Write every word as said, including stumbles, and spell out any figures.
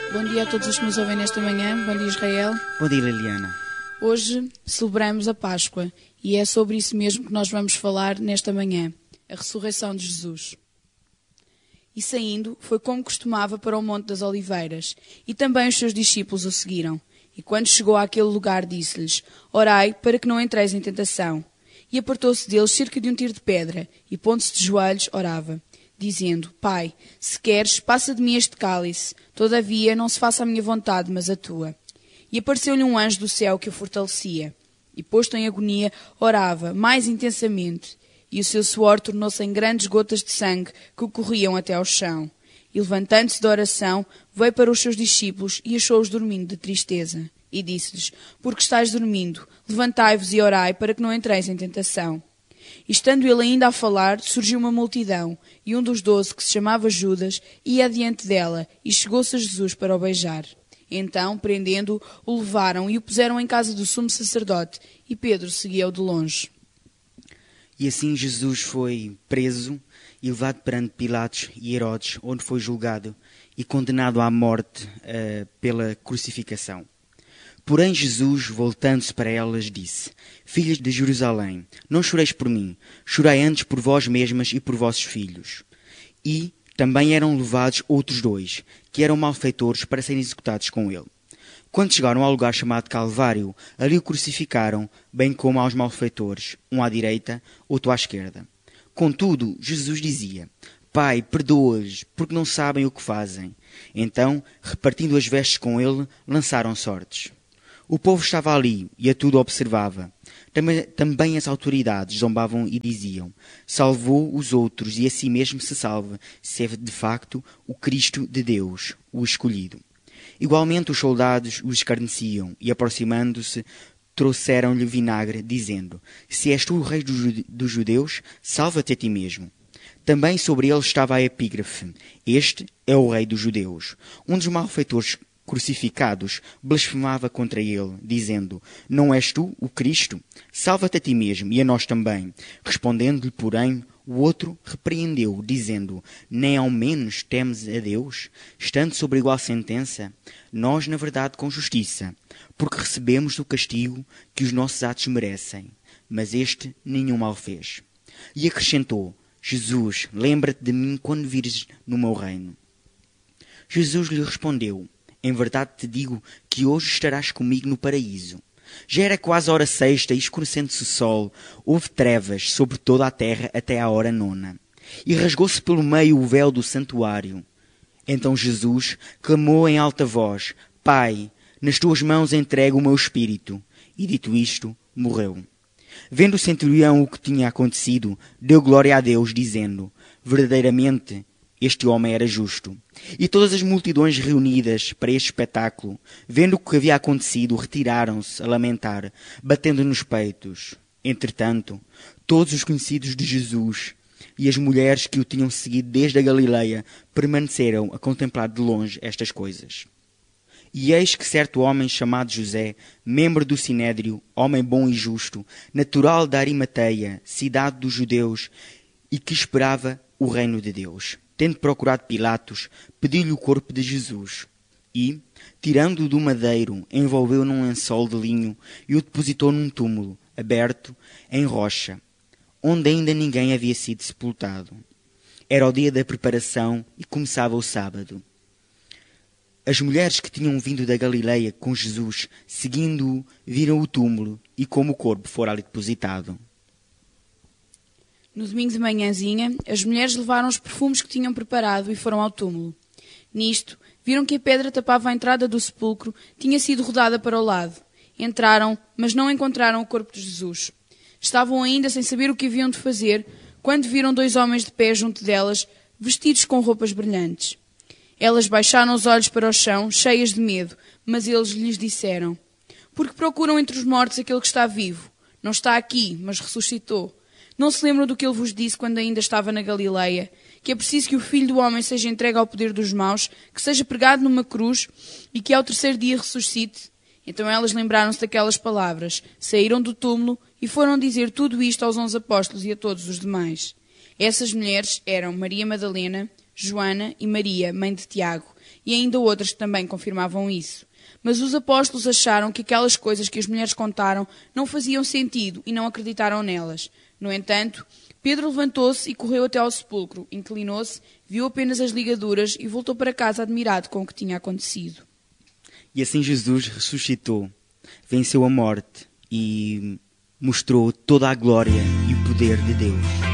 Bom dia a todos os que nos ouvem nesta manhã. Bom dia, Israel. Bom dia, Liliana. Hoje celebramos a Páscoa e é sobre isso mesmo que nós vamos falar nesta manhã, a ressurreição de Jesus. E saindo, foi como costumava para o Monte das Oliveiras, e também os seus discípulos o seguiram. E quando chegou àquele lugar, disse-lhes: Orai, para que não entreis em tentação. E apartou-se deles cerca de um tiro de pedra, e pondo-se de joelhos, orava, dizendo: Pai, se queres, passa de mim este cálice, todavia não se faça a minha vontade, mas a tua. E apareceu-lhe um anjo do céu que o fortalecia. E posto em agonia, orava mais intensamente, e o seu suor tornou-se em grandes gotas de sangue que o corriam até ao chão. E levantando-se da oração, veio para os seus discípulos e achou-os dormindo de tristeza. E disse-lhes: Porque estáis dormindo, levantai-vos e orai, para que não entreis em tentação. E estando ele ainda a falar, surgiu uma multidão, e um dos doze, que se chamava Judas, ia adiante dela, e chegou-se a Jesus para o beijar. Então, prendendo-o, o levaram e o puseram em casa do sumo sacerdote, e Pedro seguia-o de longe. E assim Jesus foi preso e levado perante Pilatos e Herodes, onde foi julgado e condenado à morte uh, pela crucificação. Porém Jesus, voltando-se para elas, disse: Filhas de Jerusalém, não choreis por mim, chorai antes por vós mesmas e por vossos filhos. E também eram levados outros dois, que eram malfeitores, para serem executados com ele. Quando chegaram ao lugar chamado Calvário, ali o crucificaram, bem como aos malfeitores, um à direita, outro à esquerda. Contudo, Jesus dizia: Pai, perdoa-lhes, porque não sabem o que fazem. Então, repartindo as vestes com ele, lançaram sortes. O povo estava ali e a tudo observava. Também, também as autoridades zombavam e diziam: Salvou os outros e a si mesmo se salva, se é de facto o Cristo de Deus, o escolhido. Igualmente os soldados o escarneciam e, aproximando-se, trouxeram-lhe vinagre, dizendo: Se és tu o rei dos judeus, salva-te a ti mesmo. Também sobre ele estava a epígrafe: Este é o rei dos judeus. Um dos malfeitores crucificados blasfemava contra ele, dizendo: Não és tu o Cristo? Salva-te a ti mesmo e a nós também. Respondendo-lhe, porém, o outro repreendeu, dizendo: Nem ao menos temes a Deus, estando sobre igual sentença? Nós, na verdade, com justiça, porque recebemos o castigo que os nossos atos merecem. Mas este nenhum mal fez. E acrescentou: Jesus, lembra-te de mim quando vires no meu reino. Jesus lhe respondeu: Em verdade te digo que hoje estarás comigo no paraíso. Já era quase a hora sexta, e escurecendo-se o sol, houve trevas sobre toda a terra até à hora nona. E rasgou-se pelo meio o véu do santuário. Então Jesus clamou em alta voz: Pai, nas tuas mãos entrego o meu espírito. E dito isto, morreu. Vendo o centurião o que tinha acontecido, deu glória a Deus, dizendo: Verdadeiramente, este homem era justo. E todas as multidões reunidas para este espetáculo, vendo o que havia acontecido, retiraram-se a lamentar, batendo nos peitos. Entretanto, todos os conhecidos de Jesus e as mulheres que o tinham seguido desde a Galileia permaneceram a contemplar de longe estas coisas. E eis que certo homem chamado José, membro do Sinédrio, homem bom e justo, natural da Arimateia, cidade dos judeus, e que esperava o reino de Deus, tendo procurado Pilatos, pediu-lhe o corpo de Jesus. E, tirando-o do madeiro, envolveu-o num lençol de linho e o depositou num túmulo, aberto, em rocha, onde ainda ninguém havia sido sepultado. Era o dia da preparação e começava o sábado. As mulheres que tinham vindo da Galileia com Jesus, seguindo-o, viram o túmulo e como o corpo fora ali depositado. No domingo de manhãzinha, as mulheres levaram os perfumes que tinham preparado e foram ao túmulo. Nisto, viram que a pedra tapava a entrada do sepulcro tinha sido rodada para o lado. Entraram, mas não encontraram o corpo de Jesus. Estavam ainda sem saber o que haviam de fazer, quando viram dois homens de pé junto delas, vestidos com roupas brilhantes. Elas baixaram os olhos para o chão, cheias de medo, mas eles lhes disseram: Porque procuram entre os mortos aquele que está vivo? Não está aqui, mas ressuscitou. Não se lembram do que ele vos disse quando ainda estava na Galileia? Que é preciso que o Filho do Homem seja entregue ao poder dos maus, que seja pregado numa cruz e que ao terceiro dia ressuscite? Então elas lembraram-se daquelas palavras, saíram do túmulo e foram dizer tudo isto aos onze apóstolos e a todos os demais. Essas mulheres eram Maria Madalena, Joana e Maria, mãe de Tiago, e ainda outras que também confirmavam isso. Mas os apóstolos acharam que aquelas coisas que as mulheres contaram não faziam sentido e não acreditaram nelas. No entanto, Pedro levantou-se e correu até ao sepulcro, inclinou-se, viu apenas as ligaduras e voltou para casa admirado com o que tinha acontecido. E assim Jesus ressuscitou, venceu a morte e mostrou toda a glória e o poder de Deus.